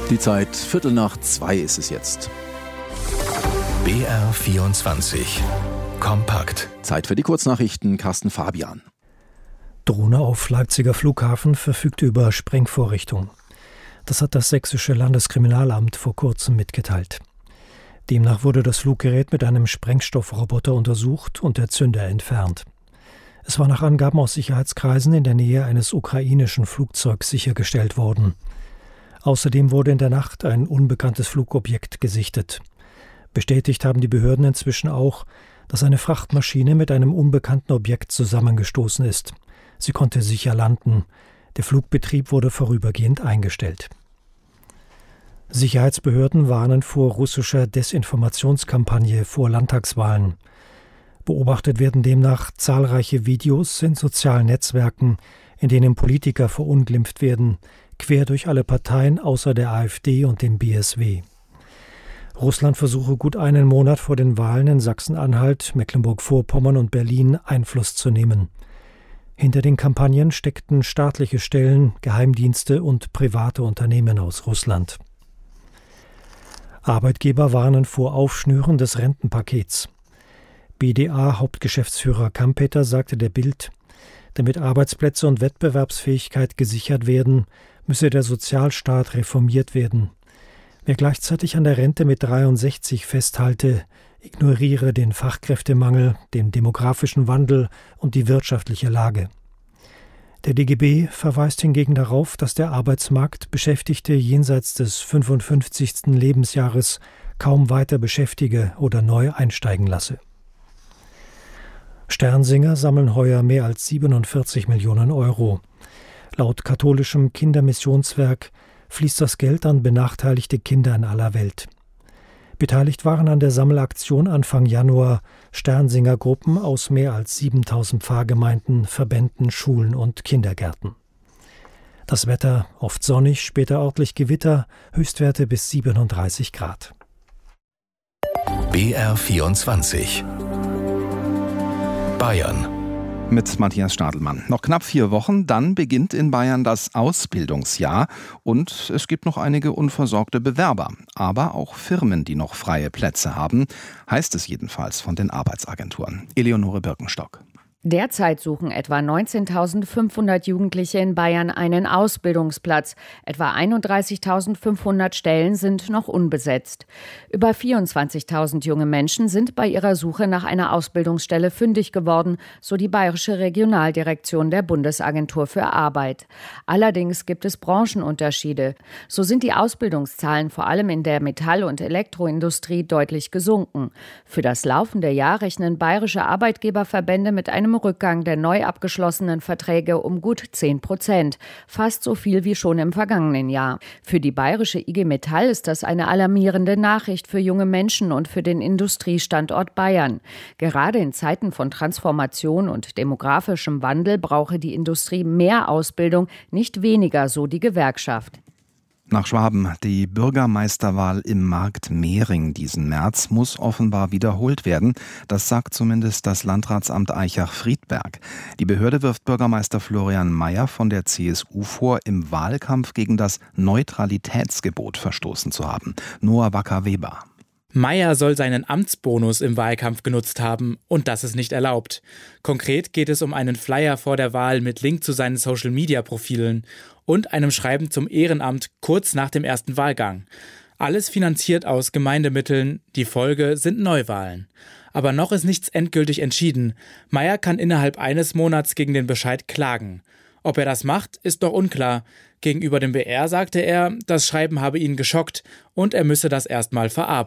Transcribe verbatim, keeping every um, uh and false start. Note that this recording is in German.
Die Zeit, Viertel nach zwei ist es jetzt. B R vierundzwanzig. Kompakt. Zeit für die Kurznachrichten, Carsten Fabian. Drohne auf Leipziger Flughafen verfügt über Sprengvorrichtung. Das hat das sächsische Landeskriminalamt vor kurzem mitgeteilt. Demnach wurde das Fluggerät mit einem Sprengstoffroboter untersucht und der Zünder entfernt. Es war nach Angaben aus Sicherheitskreisen in der Nähe eines ukrainischen Flugzeugs sichergestellt worden. Außerdem wurde in der Nacht ein unbekanntes Flugobjekt gesichtet. Bestätigt haben die Behörden inzwischen auch, dass eine Frachtmaschine mit einem unbekannten Objekt zusammengestoßen ist. Sie konnte sicher landen. Der Flugbetrieb wurde vorübergehend eingestellt. Sicherheitsbehörden warnen vor russischer Desinformationskampagne vor Landtagswahlen. Beobachtet werden demnach zahlreiche Videos in sozialen Netzwerken, in denen Politiker verunglimpft werden, quer durch alle Parteien außer der AfD und dem B S W. Russland versuche gut einen Monat vor den Wahlen in Sachsen-Anhalt, Mecklenburg-Vorpommern und Berlin Einfluss zu nehmen. Hinter den Kampagnen steckten staatliche Stellen, Geheimdienste und private Unternehmen aus Russland. Arbeitgeber warnen vor Aufschnüren des Rentenpakets. B D A-Hauptgeschäftsführer Kampeter sagte der Bild, damit Arbeitsplätze und Wettbewerbsfähigkeit gesichert werden, müsse der Sozialstaat reformiert werden. Wer gleichzeitig an der Rente mit dreiundsechzig festhalte, ignoriere den Fachkräftemangel, den demografischen Wandel und die wirtschaftliche Lage. Der D G B verweist hingegen darauf, dass der Arbeitsmarkt Beschäftigte jenseits des fünfundfünfzigsten Lebensjahres kaum weiter beschäftige oder neu einsteigen lasse. Sternsinger sammeln heuer mehr als siebenundvierzig Millionen Euro. Laut katholischem Kindermissionswerk fließt das Geld an benachteiligte Kinder in aller Welt. Beteiligt waren an der Sammelaktion Anfang Januar Sternsinger-Gruppen aus mehr als siebentausend Pfarrgemeinden, Verbänden, Schulen und Kindergärten. Das Wetter oft sonnig, später örtlich Gewitter, Höchstwerte bis siebenunddreißig Grad. B R vierundzwanzig. Bayern. Mit Matthias Stadelmann. Noch knapp vier Wochen, dann beginnt in Bayern das Ausbildungsjahr und es gibt noch einige unversorgte Bewerber, aber auch Firmen, die noch freie Plätze haben, heißt es jedenfalls von den Arbeitsagenturen. Eleonore Birkenstock. Derzeit suchen etwa neunzehntausendfünfhundert Jugendliche in Bayern einen Ausbildungsplatz. Etwa einunddreißigtausendfünfhundert Stellen sind noch unbesetzt. Über vierundzwanzigtausend junge Menschen sind bei ihrer Suche nach einer Ausbildungsstelle fündig geworden, so die Bayerische Regionaldirektion der Bundesagentur für Arbeit. Allerdings gibt es Branchenunterschiede. So sind die Ausbildungszahlen vor allem in der Metall- und Elektroindustrie deutlich gesunken. Für das laufende Jahr rechnen bayerische Arbeitgeberverbände mit einem Rückgang der neu abgeschlossenen Verträge um gut zehn Prozent, fast so viel wie schon im vergangenen Jahr. Für die bayerische I G Metall ist das eine alarmierende Nachricht für junge Menschen und für den Industriestandort Bayern. Gerade in Zeiten von Transformation und demografischem Wandel brauche die Industrie mehr Ausbildung, nicht weniger, so die Gewerkschaft. Nach Schwaben, die Bürgermeisterwahl im Markt Mehring diesen März muss offenbar wiederholt werden. Das sagt zumindest das Landratsamt Aichach-Friedberg. Die Behörde wirft Bürgermeister Florian Mayer von der C S U vor, im Wahlkampf gegen das Neutralitätsgebot verstoßen zu haben. Noah Wacker-Weber. Mayer soll seinen Amtsbonus im Wahlkampf genutzt haben und das ist nicht erlaubt. Konkret geht es um einen Flyer vor der Wahl mit Link zu seinen Social-Media-Profilen und einem Schreiben zum Ehrenamt kurz nach dem ersten Wahlgang. Alles finanziert aus Gemeindemitteln, die Folge sind Neuwahlen. Aber noch ist nichts endgültig entschieden. Mayer kann innerhalb eines Monats gegen den Bescheid klagen. Ob er das macht, ist noch unklar. Gegenüber dem B R sagte er, das Schreiben habe ihn geschockt und er müsse das erstmal verarbeiten.